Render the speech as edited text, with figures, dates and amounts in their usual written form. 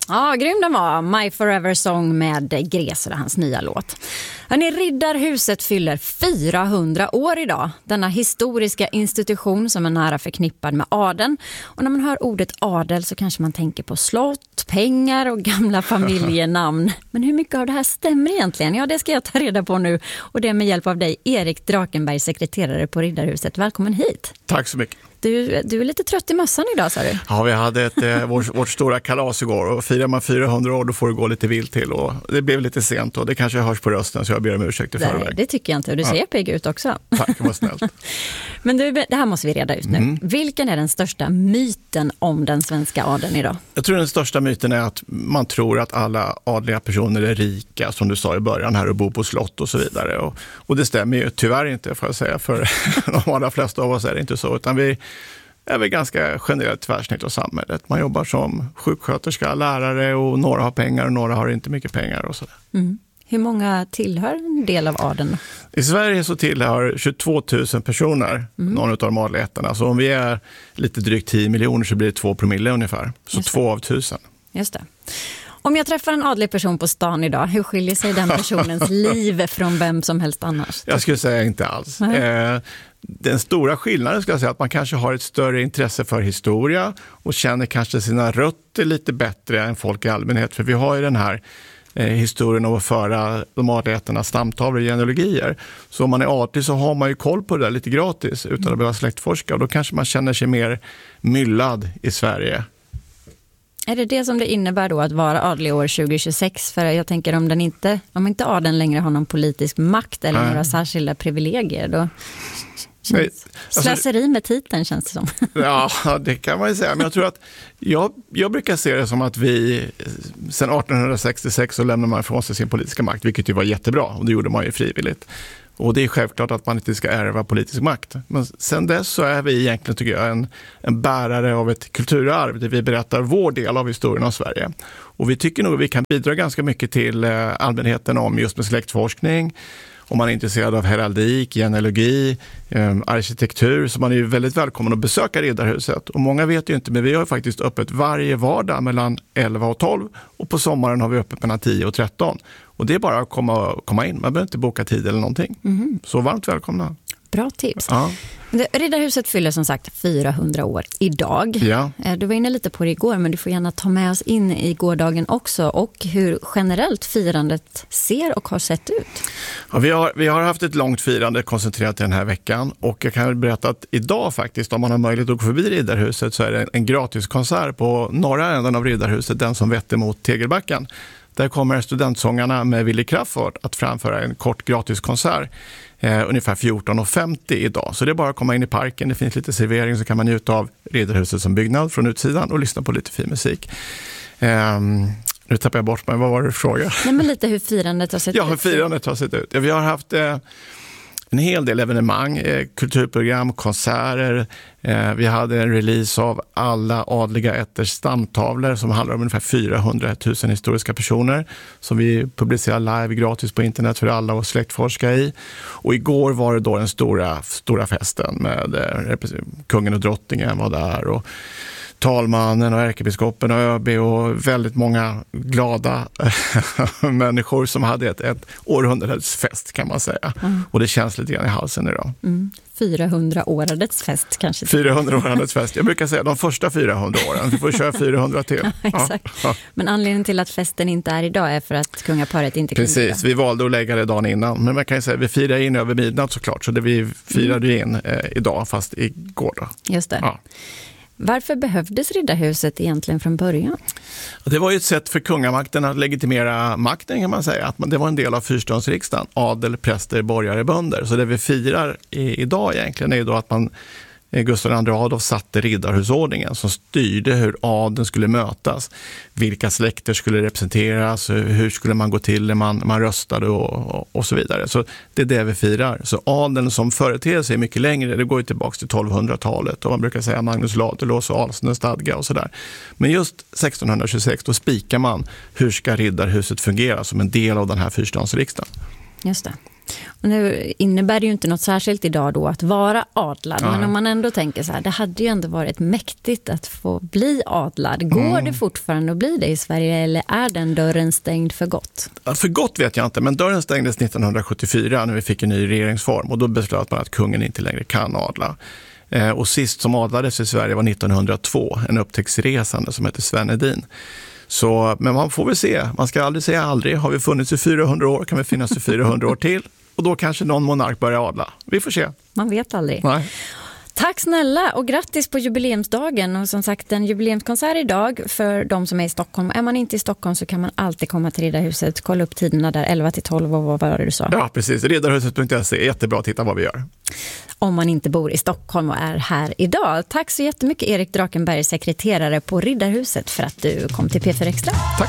Ja, grym den var. My Forever Song med Gräser, hans nya låt. Hörrni, Riddarhuset fyller 400 år idag. Denna historiska institution som är nära förknippad med adeln. Och när man hör ordet adel så kanske man tänker på slott, pengar och gamla familjenamn. Men hur mycket av det här stämmer egentligen? Ja, det ska jag ta reda på nu. Och det med hjälp av dig, Erik Drakenberg, sekreterare på Riddarhuset. Välkommen hit. Tack så mycket. Du är lite trött i mössan idag, sa du? Ja, vi hade vårt stora kalas igår och firar man 400 år då får det gå lite vilt till och det blev lite sent och det kanske hörs på rösten så jag ber om ursäkt i förväg. Nej, det tycker jag inte och du ser pigg ut också. Tack, det var snällt. Men du, det här måste vi reda ut nu. Vilken är den största myten om den svenska adeln idag? Jag tror den största myten är att man tror att alla adliga personer är rika, som du sa i början här, och bor på slott och så vidare. Och det stämmer ju tyvärr inte, får jag säga, för de allra flesta av oss är det inte så, utan vi är väl ganska generellt tvärsnitt av samhället. Man jobbar som sjuksköterska, lärare och några har pengar och några har inte mycket pengar och sådär. Hur många tillhör en del av adeln? I Sverige så tillhör 22 000 personer någon av de adliga ätterna. Så om vi är lite drygt 10 miljoner så blir det 2 promille ungefär. Så 2 av 1000. Just det. Om jag träffar en adlig person på stan idag, hur skiljer sig den personens liv från vem som helst annars? Jag skulle säga inte alls. Den stora skillnaden skulle jag säga att man kanske har ett större intresse för historia och känner kanske sina rötter lite bättre än folk i allmänhet. För vi har ju den här historien av att föra de adliga ätternas stamtavlor och genealogier. Så om man är adlig så har man ju koll på det där lite gratis utan att behöva släktforska. Och då kanske man känner sig mer myllad i Sverige. Är det det som det innebär då att vara adlig år 2026? För jag tänker om inte adeln längre har någon politisk makt eller några särskilda privilegier, då slöseri med titeln känns det som. Ja, det kan man ju säga. Men jag tror att jag brukar se det som att vi sedan 1866 så lämnar man ifrån sig sin politiska makt, vilket ju var jättebra och det gjorde man ju frivilligt. Och det är självklart att man inte ska ärva politisk makt. Men sen dess så är vi egentligen, tycker jag, en bärare av ett kulturarv där vi berättar vår del av historien av Sverige. Och vi tycker nog att vi kan bidra ganska mycket till allmänheten om just med släktforskning. Om man är intresserad av heraldik, genealogi, arkitektur, så man är ju väldigt välkommen att besöka Riddarhuset. Och många vet ju inte, men vi har faktiskt öppet varje vardag mellan 11 och 12 och på sommaren har vi öppet mellan 10 och 13. Och det är bara att komma in, man behöver inte boka tid eller någonting. Så varmt välkomna. Bra tips. Ja. Riddarhuset fyller som sagt 400 år idag. Ja. Du var inne lite på det igår, men du får gärna ta med oss in i gårdagen också och hur generellt firandet ser och har sett ut. Ja, vi har haft ett långt firande koncentrerat den här veckan och jag kan berätta att idag faktiskt, om man har möjlighet att gå förbi Riddarhuset, så är det en gratiskonsert på norra änden av Riddarhuset, den som vetter mot Tegelbacken. Där kommer studentsångarna med Willy Crafoord att framföra en kort gratiskonsert ungefär 14.50 idag. Så det är bara att komma in i parken, det finns lite servering så kan man njuta av Riddarhuset som byggnad från utsidan och lyssna på lite fin musik. Nu tappar jag bort mig, vad var det för fråga? Nej, men lite hur firandet har sett ut. Ja, hur firandet har sett ut. Ja, vi har haft en hel del evenemang, kulturprogram, konserter. Vi hade en release av alla adliga ätters stamtavlor som handlar om ungefär 400 000 historiska personer som vi publicerar live gratis på internet för alla att släktforska i. Och igår var det då den stora festen med kungen och drottningen var där och talmannen och ärkebiskopen och ÖB och väldigt många glada människor som hade ett århundradets fest kan man säga. Och det känns lite grann i halsen idag. 400-årets fest kanske. 400-årets fest. Jag brukar säga de första 400 åren. Vi får köra 400 till. Exakt. Ja. Men anledningen till att festen inte är idag är för att kungaparet inte kunde. Precis, vi valde att lägga det dagen innan. Men man kan ju säga att vi firar in över midnatt såklart. Så det vi firade in idag fast igår då. Just det. Ja. Varför behövdes Riddarhuset egentligen från början? Det var ju ett sätt för kungamakten att legitimera makten kan man säga. Att det var en del av fyrståndsriksdagen. Adel, präster, borgare, bönder. Så det vi firar idag egentligen är ju då att Gustav II Adolf satte riddarhusordningen som styrde hur adeln skulle mötas. Vilka släkter skulle representeras, hur skulle man gå till när man röstade och så vidare. Så det är det vi firar. Så adeln som företeelse är mycket längre. Det går ju tillbaka till 1200-talet och man brukar säga Magnus Ladulås och Alsnö stadga och sådär. Men just 1626 då spikar man hur ska riddarhuset fungera som en del av den här fyrståndsriksdagen. Just det. Och nu innebär det ju inte något särskilt idag då att vara adlad. Men om man ändå tänker så här, det hade ju ändå varit mäktigt att få bli adlad. Går det fortfarande att bli det i Sverige eller är den dörren stängd för gott? Ja, för gott vet jag inte, men dörren stängdes 1974 när vi fick en ny regeringsform. Och då beslöt man att kungen inte längre kan adla. Och sist som adlades i Sverige var 1902, en upptäcktsresande som heter Sven Hedin. Så, men man får väl se, man ska aldrig säga aldrig. Har vi funnits i 400 år kan vi finnas i 400 år till. Och då kanske någon monark börjar adla. Vi får se. Man vet aldrig. Nej. Tack snälla och grattis på jubileumsdagen. Och som sagt, en jubileumskonsert idag för de som är i Stockholm. Är man inte i Stockholm så kan man alltid komma till Riddarhuset. Kolla upp tiderna där, 11-12 och vad var det du sa? Ja, precis. Riddarhuset.se. Jättebra att titta vad vi gör. Om man inte bor i Stockholm och är här idag. Tack så jättemycket Erik Drakenberg, sekreterare på Riddarhuset, för att du kom till P4 Extra. Tack.